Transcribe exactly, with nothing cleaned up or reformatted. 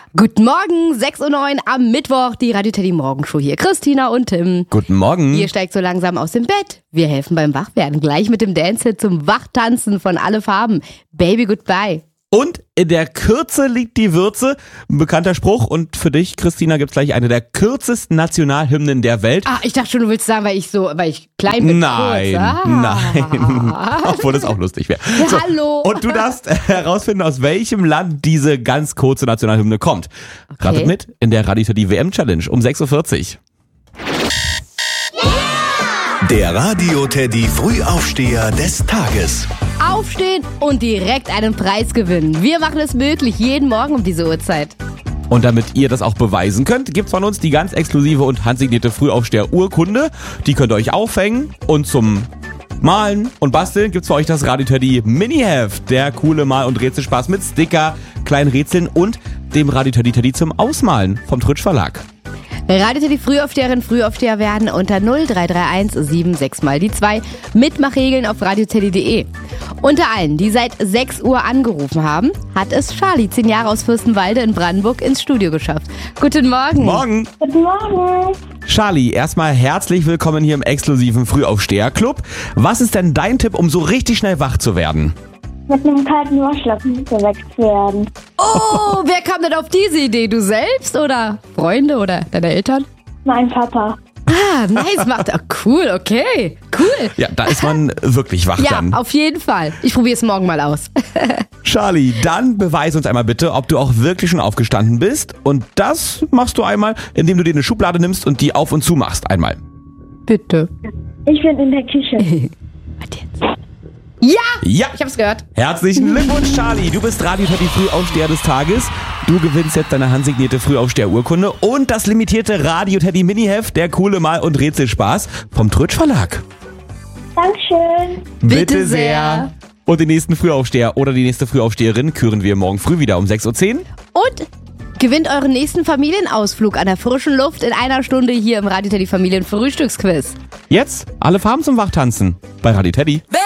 Guten Morgen, sechs Uhr neun am Mittwoch, die Radio Teddy Morgenshow hier. Christina und Tim. Guten Morgen. Ihr steigt so langsam aus dem Bett. Wir helfen beim Wachwerden. Gleich mit dem Dance-Hit zum Wachtanzen von Alle Farben. Baby Goodbye. Und in der Kürze liegt die Würze. Ein bekannter Spruch. Und für dich, Christina, gibt's gleich eine der kürzesten Nationalhymnen der Welt. Ah, ich dachte schon, du willst sagen, weil ich so, weil ich klein bin. Nein, kurz. Ah. nein. Obwohl das auch lustig wäre. So, Hallo. und du darfst herausfinden, aus welchem Land diese ganz kurze Nationalhymne kommt. Okay. Ratet mit in der Radio Teddy W M Challenge um sechs Uhr vierzig. Der Radio Teddy Frühaufsteher des Tages. Aufstehen und direkt einen Preis gewinnen. Wir machen es möglich, jeden Morgen um diese Uhrzeit. Und damit ihr das auch beweisen könnt, gibt's von uns die ganz exklusive und handsignierte Frühaufsteher-Urkunde. Die könnt ihr euch aufhängen und zum Malen und Basteln gibt's für euch das Radio Teddy Mini-Heft. Der coole Mal- und Rätselspaß mit Sticker, kleinen Rätseln und dem Radio Teddy Teddy zum Ausmalen vom Tritsch Verlag. Radio Teddy Frühaufsteherin, Frühaufsteher werden unter null drei drei eins sieben sechs mal die zwei. Mitmachregeln auf radioteddy punkt de. Unter allen, die seit sechs Uhr angerufen haben, hat es Charlie, zehn Jahre aus Fürstenwalde in Brandenburg, ins Studio geschafft. Guten Morgen. Morgen. Guten Morgen. Charlie, erstmal herzlich willkommen hier im exklusiven Frühaufsteher-Club. Was ist denn dein Tipp, um so richtig schnell wach zu werden? Mit einem kalten Waschlappen geweckt werden. Oh, wer kam denn auf diese Idee? Du selbst oder Freunde oder deine Eltern? Mein Papa. Ah, nice, macht. Oh, cool, okay, cool. Ja, da ist man wirklich wach Ja, dann. auf jeden Fall. Ich probiere es morgen mal aus. Charlie, dann beweise uns einmal bitte, ob du auch wirklich schon aufgestanden bist. Und das machst du einmal, indem du dir eine Schublade nimmst und die auf und zu machst einmal. Bitte. Ich bin in der Küche. Warte jetzt. Ja! Ja. Ich hab's gehört. Herzlichen Glückwunsch, Charlie. Du bist Radio Teddy Frühaufsteher des Tages. Du gewinnst jetzt deine handsignierte Frühaufsteher-Urkunde und das limitierte Radio Teddy Mini-Heft, der coole Mal- und Rätselspaß vom Tritsch Verlag. Dankeschön. Bitte sehr. Und den nächsten Frühaufsteher oder die nächste Frühaufsteherin küren wir morgen früh wieder um sechs Uhr zehn. Und gewinnt euren nächsten Familienausflug an der frischen Luft in einer Stunde hier im Radio Teddy Familienfrühstücksquiz. Jetzt alle Farben zum Wachtanzen bei Radio Teddy.